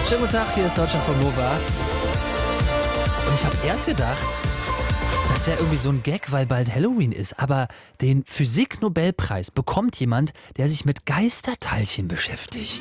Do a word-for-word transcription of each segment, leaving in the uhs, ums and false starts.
Schönen guten Tag, hier ist Deutschlandfunk Nova. Und ich habe erst gedacht, das wäre irgendwie so ein Gag, weil bald Halloween ist. Aber den Physik-Nobelpreis bekommt jemand, der sich mit Geisterteilchen beschäftigt.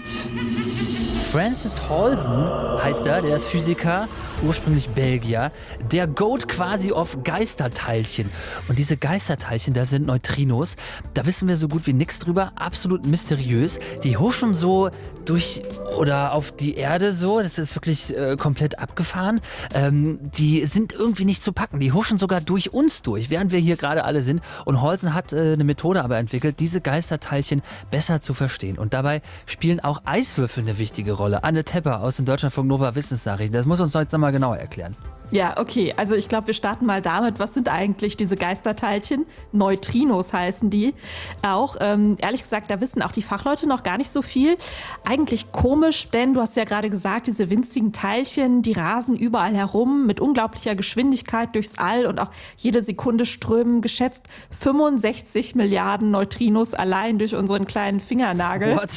Francis Halsen heißt er, der ist Physiker, ursprünglich Belgier. Der Goat quasi auf Geisterteilchen. Und diese Geisterteilchen, das sind Neutrinos. Da wissen wir so gut wie nichts drüber. Absolut mysteriös. Die huschen so durch oder auf die Erde so. Das ist wirklich äh, komplett abgefahren. Ähm, die sind irgendwie nicht zu packen. Die huschen sogar durch uns durch, während wir hier gerade alle sind. Und Halsen hat äh, eine Methode aber entwickelt, diese Geisterteilchen besser zu verstehen. Und dabei spielen auch Eiswürfel eine wichtige Rolle. Anne Tepper aus den Deutschlandfunk Nova Wissensnachrichten. Das muss uns jetzt nochmal genauer erklären. Ja, okay. Also ich glaube, wir starten mal damit, was sind eigentlich diese Geisterteilchen? Neutrinos heißen die auch. Ähm, ehrlich gesagt, da wissen auch die Fachleute noch gar nicht so viel. Eigentlich komisch, denn du hast ja gerade gesagt, diese winzigen Teilchen, die rasen überall herum mit unglaublicher Geschwindigkeit durchs All und auch jede Sekunde strömen geschätzt fünfundsechzig Milliarden Neutrinos allein durch unseren kleinen Fingernagel. What?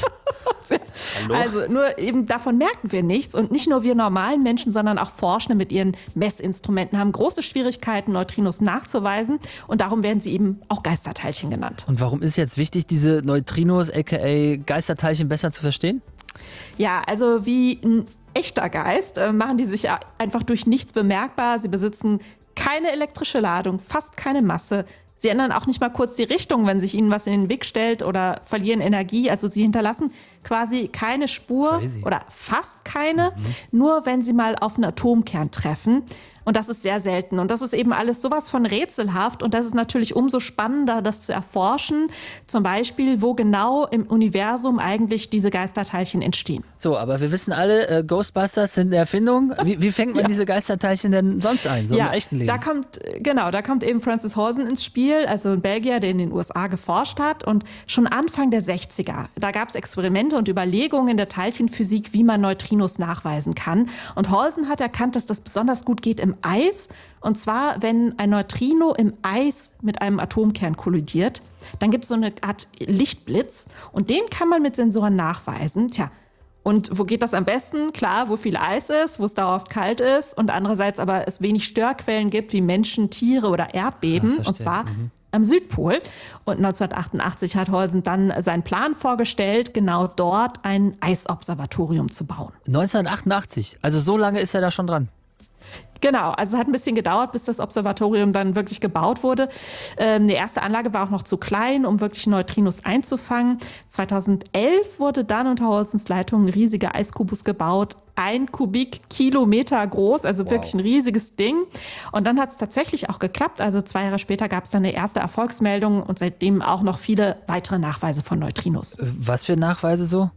Also nur eben davon merken wir nichts. Und nicht nur wir normalen Menschen, sondern auch Forschende mit ihren Messinstrumenten haben große Schwierigkeiten, Neutrinos nachzuweisen. Und darum werden sie eben auch Geisterteilchen genannt. Und warum ist jetzt wichtig, diese Neutrinos, aka Geisterteilchen, besser zu verstehen? Ja, also wie ein echter Geist äh, machen die sich einfach durch nichts bemerkbar. Sie besitzen keine elektrische Ladung, fast keine Masse. Sie ändern auch nicht mal kurz die Richtung, wenn sich ihnen was in den Weg stellt oder verlieren Energie. Also sie hinterlassen quasi keine Spur Crazy. Oder fast keine, mhm. nur wenn sie mal auf einen Atomkern treffen. Und das ist sehr selten. Und das ist eben alles sowas von rätselhaft. Und das ist natürlich umso spannender, das zu erforschen. Zum Beispiel, wo genau im Universum eigentlich diese Geisterteilchen entstehen. So, aber wir wissen alle, äh, Ghostbusters sind eine Erfindung. Wie, wie fängt man ja. diese Geisterteilchen denn sonst ein, so ja, im echten Leben? Da kommt, genau, da kommt eben Francis Halsen ins Spiel, also ein Belgier, der in den U S A geforscht hat. Und schon Anfang der sechziger, da gab es Experimente und Überlegungen in der Teilchenphysik, wie man Neutrinos nachweisen kann. Und Halsen hat erkannt, dass das besonders gut geht im Eis. Und zwar, wenn ein Neutrino im Eis mit einem Atomkern kollidiert, dann gibt es so eine Art Lichtblitz. Und den kann man mit Sensoren nachweisen. Tja, und wo geht das am besten? Klar, wo viel Eis ist, wo es dauerhaft kalt ist und andererseits aber es wenig Störquellen gibt wie Menschen, Tiere oder Erdbeben. Ja, und zwar mhm. am Südpol. Und neunzehnhundertachtundachtzig hat Halsen dann seinen Plan vorgestellt, genau dort ein Eisobservatorium zu bauen. neunzehnhundertachtundachtzig, also so lange ist er da schon dran. Genau, also es hat ein bisschen gedauert, bis das Observatorium dann wirklich gebaut wurde. Ähm, die erste Anlage war auch noch zu klein, um wirklich Neutrinos einzufangen. zweitausendelf wurde dann unter Halsens Leitung ein riesiger Eiskubus gebaut. Ein Kubikkilometer groß, also wow. wirklich ein riesiges Ding. Und dann hat es tatsächlich auch geklappt. Also zwei Jahre später gab es dann eine erste Erfolgsmeldung und seitdem auch noch viele weitere Nachweise von Neutrinos. Was für Nachweise so?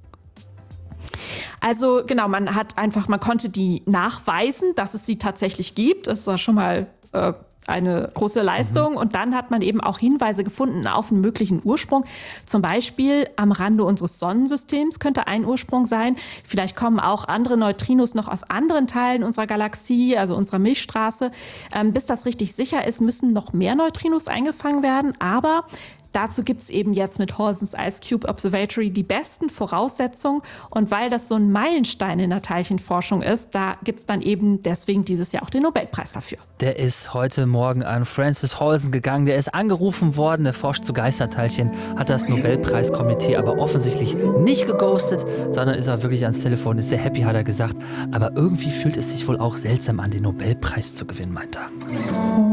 Also genau, man hat einfach, man konnte die nachweisen, dass es sie tatsächlich gibt. Das war schon mal äh, eine große Leistung. Mhm. Und dann hat man eben auch Hinweise gefunden auf einen möglichen Ursprung. Zum Beispiel am Rande unseres Sonnensystems könnte ein Ursprung sein. Vielleicht kommen auch andere Neutrinos noch aus anderen Teilen unserer Galaxie, also unserer Milchstraße. Ähm, bis das richtig sicher ist, müssen noch mehr Neutrinos eingefangen werden. Aber dazu gibt es eben jetzt mit Halsens Ice Cube Observatory die besten Voraussetzungen. Und weil das so ein Meilenstein in der Teilchenforschung ist, da gibt es dann eben deswegen dieses Jahr auch den Nobelpreis dafür. Der ist heute Morgen an Francis Halsen gegangen. Der ist angerufen worden, der forscht zu Geisterteilchen, hat das Nobelpreiskomitee aber offensichtlich nicht geghostet, sondern ist auch wirklich ans Telefon, ist sehr happy, hat er gesagt. Aber irgendwie fühlt es sich wohl auch seltsam an, den Nobelpreis zu gewinnen, meint er.